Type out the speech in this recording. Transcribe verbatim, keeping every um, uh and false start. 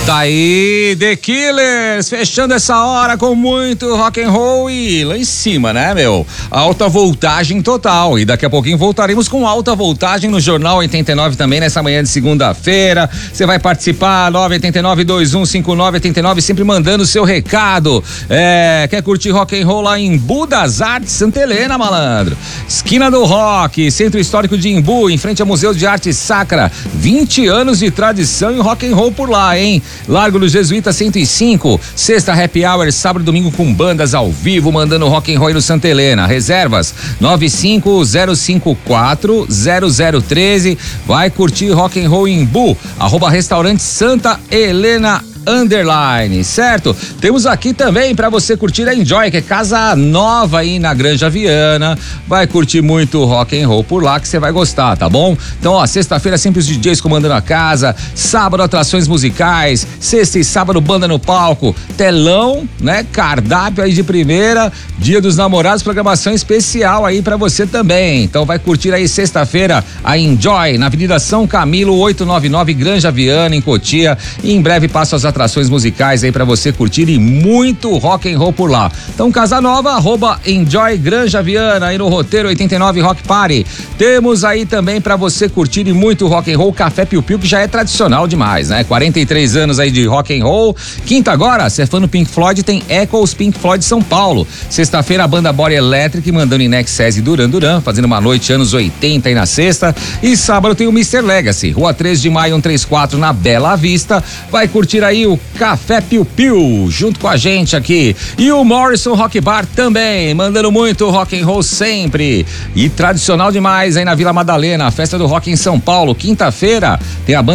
Daí, The Killers, fechando essa hora com muito rock and roll e lá em cima, né, meu? Alta voltagem total. E daqui a pouquinho voltaremos com alta voltagem no Jornal oitenta e nove também nessa manhã de segunda-feira. Você vai participar, nove oito nove, dois um cinco nove oito nove, sempre mandando o seu recado. É, quer curtir rock and roll lá em Embu das Artes, Santa Helena, malandro? Esquina do Rock, Centro Histórico de Embu, em frente ao Museu de Arte Sacra. vinte anos de tradição e rock and roll por lá, hein? Largo do Jesuíta cento e cinco, sexta happy hour, sábado e domingo com bandas ao vivo, mandando rock and roll no Santa Helena. Reservas nove cinco zero cinco quatro zero zero um três. Vai curtir rock and roll em Embu, arroba restaurante Santa Helena underline, certo? Temos aqui também para você curtir a Enjoy, que é casa nova aí na Granja Viana. Vai curtir muito rock and roll por lá que você vai gostar, tá bom? Então, ó, sexta-feira sempre os D Js comandando a casa, sábado atrações musicais, sexta e sábado banda no palco, telão, né? Cardápio aí de primeira, Dia dos Namorados, programação especial aí para você também. Então vai curtir aí sexta-feira a Enjoy na Avenida São Camilo oitocentos e noventa e nove, Granja Viana, em Cotia. E em breve passo as atrações musicais aí pra você curtir e muito rock and roll por lá. Então, Casa Nova, arroba Enjoy Granja Viana, aí no roteiro oitenta e nove Rock Party. Temos aí também pra você curtir e muito rock and roll, Café Piu Piu, que já é tradicional demais, né? quarenta e três anos aí de rock and roll. Quinta agora, você é fã do Pink Floyd, tem Echoes Pink Floyd São Paulo. Sexta-feira, a banda Body Electric, mandando em Nexus e Duran Duran, fazendo uma noite anos oitenta aí na sexta. E sábado tem o mister Legacy, Rua três de maio, cento e trinta e quatro, na Bela Vista. Vai curtir aí o Café Piu Piu, junto com a gente aqui. E o Morrison Rock Bar também, mandando muito rock and roll sempre. E tradicional demais aí na Vila Madalena, a festa do rock em São Paulo. Quinta-feira tem a banda